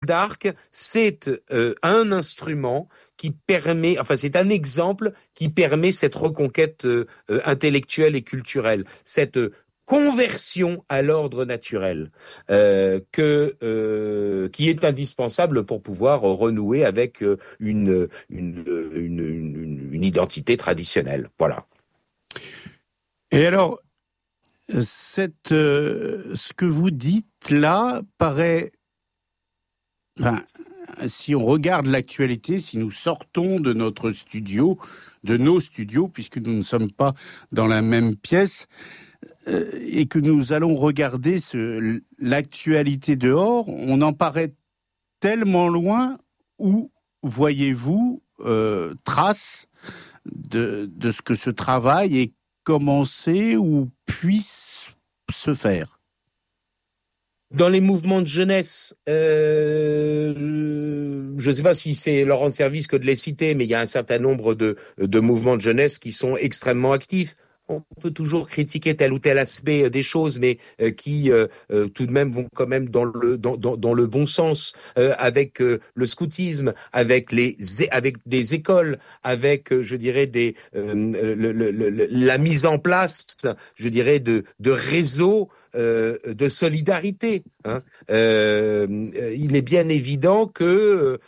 d'Arc, c'est un instrument qui permet, enfin c'est un exemple qui permet cette reconquête intellectuelle et culturelle, cette conversion à l'ordre naturel qui est indispensable pour pouvoir renouer avec une identité traditionnelle. Voilà. Et alors, ce que vous dites là paraît, enfin, si on regarde l'actualité, si nous sortons de notre studio, de nos studios, puisque nous ne sommes pas dans la même pièce, et que nous allons regarder l'actualité dehors, on en paraît tellement loin. Où voyez-vous trace de ce que ce travail ait commencé ou puisse se faire? Dans les mouvements de jeunesse, je ne sais pas si c'est leur rendre service que de les citer, mais il y a un certain nombre de mouvements de jeunesse qui sont extrêmement actifs. On peut toujours critiquer tel ou tel aspect des choses, mais qui tout de même vont quand même dans le bon sens, avec le scoutisme, avec des écoles, avec je dirais la mise en place, je dirais de réseaux de solidarité. Hein. Il est bien évident que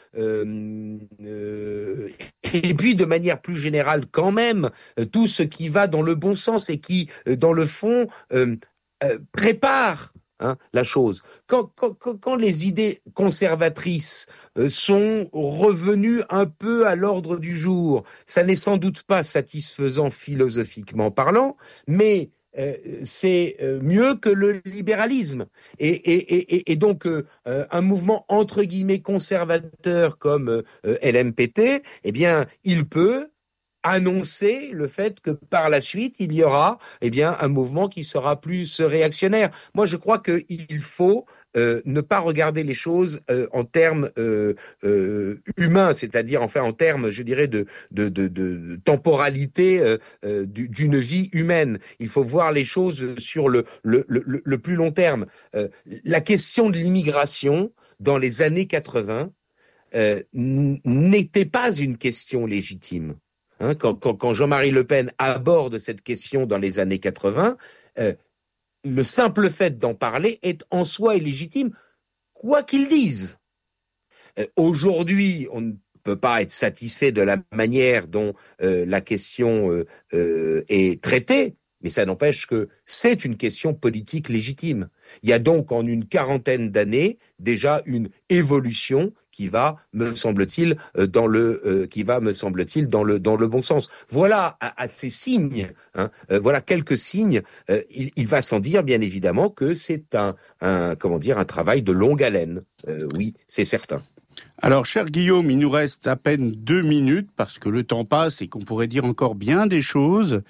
et puis de manière plus générale quand même, tout ce qui va dans le bon sens et qui, dans le fond, prépare la chose. Quand les idées conservatrices sont revenues un peu à l'ordre du jour, ça n'est sans doute pas satisfaisant philosophiquement parlant, mais c'est mieux que le libéralisme. Et donc, un mouvement entre guillemets conservateur comme LMPT, eh bien, il peut annoncer le fait que par la suite, il y aura un mouvement qui sera plus réactionnaire. Moi, je crois qu'il faut ne pas regarder les choses en termes humains, c'est-à-dire en termes, je dirais, de temporalité d'une vie humaine. Il faut voir les choses sur le plus long terme. La question de l'immigration dans les années 80 n'était pas une question légitime. Quand Jean-Marie Le Pen aborde cette question dans les années 80, le simple fait d'en parler est en soi illégitime, quoi qu'il dise. Aujourd'hui, on ne peut pas être satisfait de la manière dont la question est traitée, mais ça n'empêche que c'est une question politique légitime. Il y a donc en une quarantaine d'années déjà une évolution qui va, me semble-t-il, dans le bon sens. Voilà à ces signes, voilà quelques signes. Il va sans dire, bien évidemment, que c'est un travail de longue haleine. Oui, c'est certain. Alors, cher Guillaume, il nous reste à peine 2 minutes parce que le temps passe et qu'on pourrait dire encore bien des choses.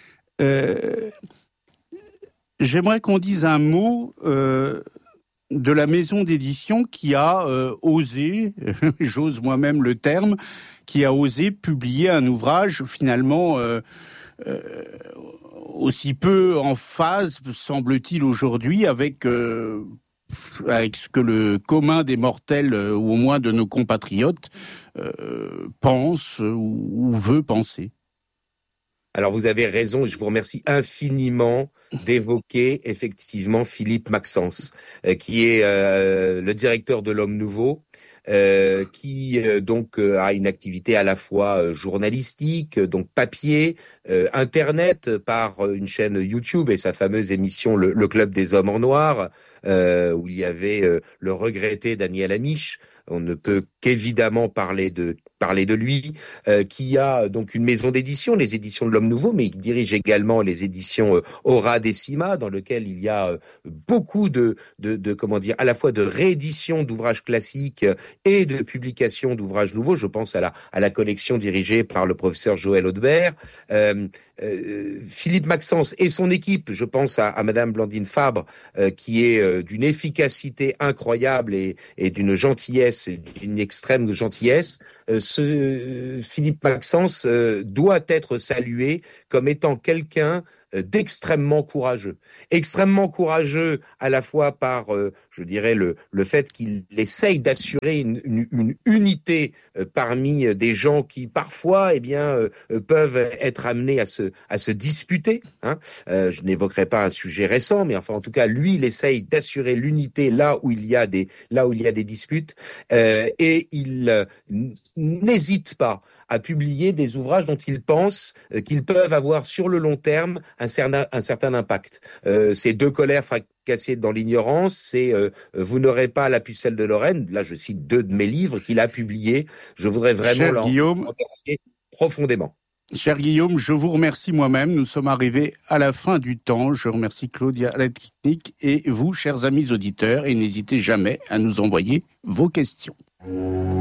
J'aimerais qu'on dise un mot de la maison d'édition qui a osé, j'ose moi-même le terme, qui a osé publier un ouvrage finalement aussi peu en phase, semble-t-il, aujourd'hui avec ce que le commun des mortels, ou au moins de nos compatriotes, pense ou veut penser. Alors vous avez raison, je vous remercie infiniment d'évoquer effectivement Philippe Maxence, qui est le directeur de l'Homme Nouveau, qui donc a une activité à la fois journalistique, donc papier, internet, par une chaîne YouTube et sa fameuse émission le Club des Hommes en Noir, où il y avait le regretté Daniel Amiche. On ne peut qu'évidemment parler de lui, qui a donc une maison d'édition, les éditions de l'Homme Nouveau, mais il dirige également les éditions Aura Decima, dans lequel il y a beaucoup de à la fois de réédition d'ouvrages classiques et de publication d'ouvrages nouveaux. Je pense à la collection dirigée par le professeur Joël Audebert. Philippe Maxence et son équipe, je pense à Madame Blandine Fabre, qui est d'une efficacité incroyable et d'une gentillesse, d'une extrême gentillesse. Philippe Maxence doit être salué comme étant quelqu'un d'extrêmement courageux. Extrêmement courageux à la fois par, je dirais, le fait qu'il essaye d'assurer une unité parmi des gens qui parfois, peuvent être amenés à se disputer. Hein. Je n'évoquerai pas un sujet récent, mais enfin, en tout cas, lui, il essaye d'assurer l'unité là où il y a des disputes, et il n'hésite pas à publier des ouvrages dont il pense qu'ils peuvent avoir sur le long terme un certain impact. Ces deux colères fracassées dans l'ignorance, c'est Vous n'aurez pas la pucelle de Lorraine. Là, je cite 2 de mes livres qu'il a publiés. Je voudrais vraiment l'en remercier profondément. Cher Guillaume, je vous remercie moi-même. Nous sommes arrivés à la fin du temps. Je remercie Claudia à la technique et vous, chers amis auditeurs, et n'hésitez jamais à nous envoyer vos questions.